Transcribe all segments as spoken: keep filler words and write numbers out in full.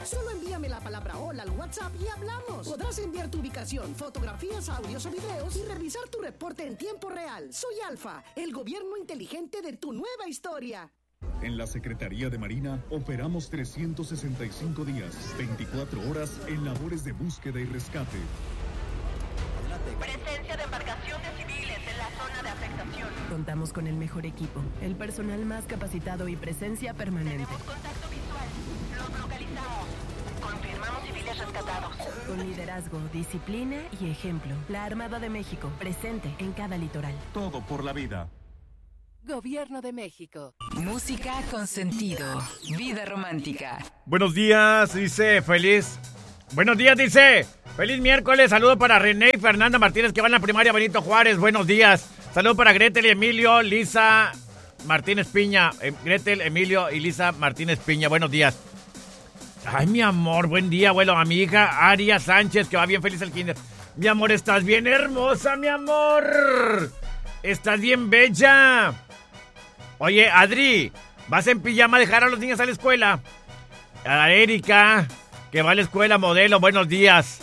Solo envíame la palabra hola al WhatsApp y hablamos. Podrás enviar tu ubicación, fotografías, audios o videos y revisar tu reporte en tiempo real. Soy Alfa, el gobierno inteligente de tu nueva historia. En la Secretaría de Marina operamos trescientos sesenta y cinco días, veinticuatro horas en labores de búsqueda y rescate. Presencia de embarcaciones civiles en la zona de afectación. Contamos con el mejor equipo, el personal más capacitado y presencia permanente. Tenemos contacto visual. Los localizamos. Confirmamos civiles rescatados. Con liderazgo, disciplina y ejemplo. La Armada de México, presente en cada litoral. Todo por la vida. Gobierno de México. Música con sentido. Vida romántica. Buenos días, dice feliz. Buenos días, dice. Feliz miércoles. Saludo para René y Fernanda Martínez que van a la primaria Benito Juárez. Buenos días. Saludo para Gretel y Emilio, Lisa Martínez Piña. Eh, Gretel, Emilio y Lisa Martínez Piña. Buenos días. Ay, mi amor, buen día, abuelo. A mi hija Aria Sánchez, que va bien feliz al kinder. Mi amor, estás bien hermosa, mi amor. Estás bien bella. Oye, Adri, ¿vas en pijama a dejar a los niños a la escuela? A Erika, que va a la escuela modelo, buenos días.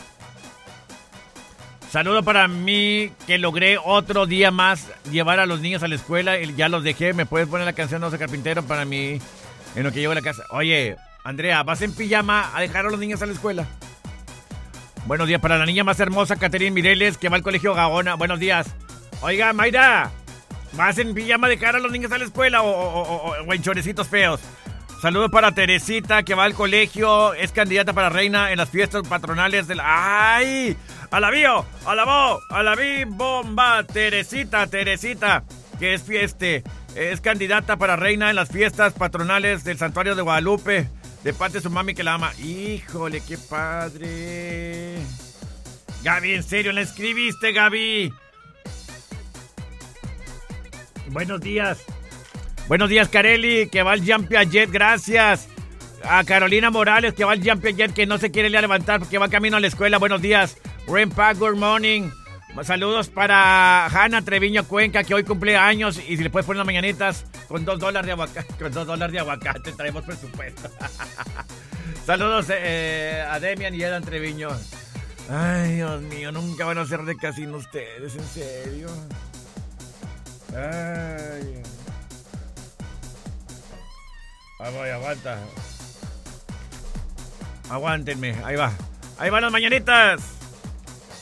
Saludo para mí, que logré otro día más llevar a los niños a la escuela. Ya los dejé, ¿me puedes poner la canción Oso Carpintero para mí en lo que llego a la casa? Oye, Andrea, ¿vas en pijama a dejar a los niños a la escuela? Buenos días para la niña más hermosa, Caterine Mireles, que va al colegio Gaona. Buenos días. Oiga, Mayra, ¿vas en pijama a dejar a los niños a la escuela o, o, o, o en chorecitos feos? Saludos para Teresita, que va al colegio, es candidata para reina en las fiestas patronales del... ¡Ay! ¡Alabío! ¡Alabó! ¡Alabí! ¡Bomba! Teresita, Teresita, que es fieste, es candidata para reina en las fiestas patronales del Santuario de Guadalupe, de parte de su mami que la ama. ¡Híjole, qué padre! Gaby, ¿en serio la escribiste, Gaby? Buenos días. Buenos días, Carely, que va al Jean Piaget, gracias. A Carolina Morales, que va al Jean Piaget, que no se quiere ir a levantar porque va camino a la escuela. Buenos días. Renpa, good morning. Saludos para Hanna Treviño Cuenca, que hoy cumple años. Y si le puedes poner las mañanitas con dos dólares de aguacate, con dos dólares de aguacate, traemos presupuesto. Saludos eh, a Demian y Edan Treviño. Ay, Dios mío, nunca van a ser de casino ustedes, en serio. Ay. Ahí voy, aguanta. Aguántenme, ahí va. Ahí van las mañanitas.